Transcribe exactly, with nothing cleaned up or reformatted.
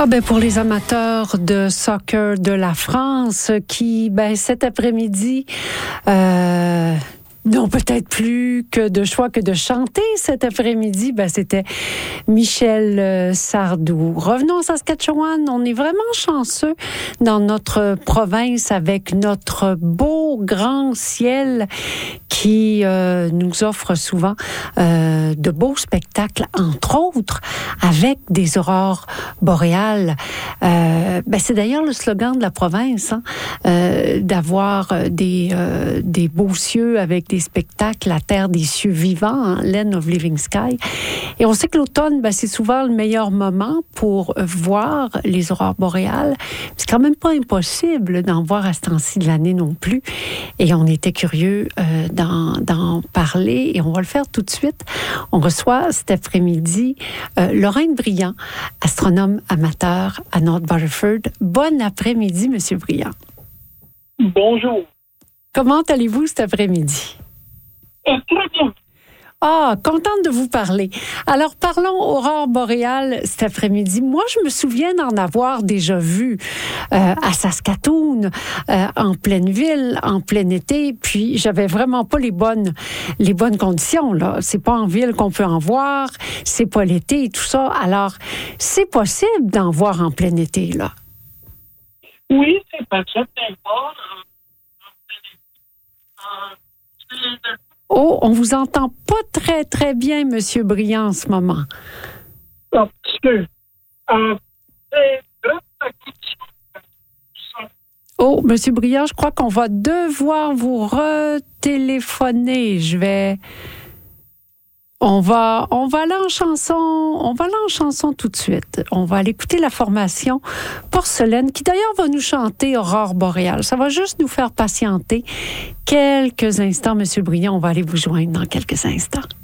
Ah ben pour les amateurs de soccer de la France qui, ben cet après-midi, euh, n'ont peut-être plus que de choix que de chanter cet après-midi, ben c'était Michel euh, Sardou. Revenons à Saskatchewan, on est vraiment chanceux dans notre province avec notre beau grand ciel qui euh, nous offre souvent euh, de beaux spectacles, entre autres avec des aurores boréales. Euh, ben c'est d'ailleurs le slogan de la province, hein, euh, d'avoir des, euh, des beaux cieux avec des spectacles, la terre des cieux vivants, hein, Land of Living Sky. Et on sait que l'automne, ben, c'est souvent le meilleur moment pour voir les aurores boréales. C'est quand même pas impossible d'en voir à ce temps-ci de l'année non plus. Et on était curieux euh, d'en, d'en parler et on va le faire tout de suite. On reçoit cet après-midi euh, Lorraine Briand, astronome amateur à North Battleford. Bon après-midi, Monsieur Briand. Bonjour. Comment allez-vous cet après-midi? Euh, très bien. Ah, contente de vous parler. Alors, parlons aurore boréale cet après-midi. Moi, je me souviens d'en avoir déjà vu euh, à Saskatoon, euh, en pleine ville, en plein été. Puis, j'avais vraiment pas les bonnes, les bonnes conditions, là. C'est pas en ville qu'on peut en voir. C'est pas l'été et tout ça. Alors, c'est possible d'en voir en plein été, là. Oui, c'est possible d'en voir. Oh, on vous entend pas très, très bien, Monsieur Briand, en ce moment. Un petit peu. Euh, c'est Oh, Monsieur Briand, je crois qu'on va devoir vous retéléphoner. Je vais... On va, on va aller en chanson, on va aller en chanson tout de suite. On va aller écouter la formation Porcelaine, qui d'ailleurs va nous chanter Aurore boréale. Ça va juste nous faire patienter quelques instants, Monsieur Briand. On va aller vous joindre dans quelques instants.